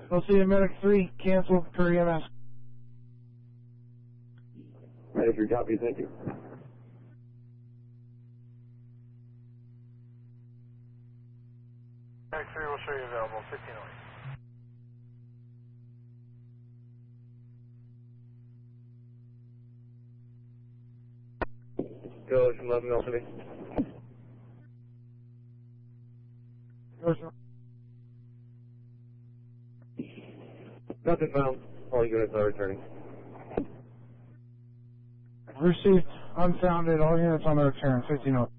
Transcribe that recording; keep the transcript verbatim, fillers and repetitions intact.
We'll see you, Medic three, cancel per E M S. Ready for your copy, thank you. Medic three will show you available, fifteen oh eight. Go, Ocean eleven, Melody. Ocean. Nothing found. All units are returning. Received, unfounded, all units on the return, fifteen oh.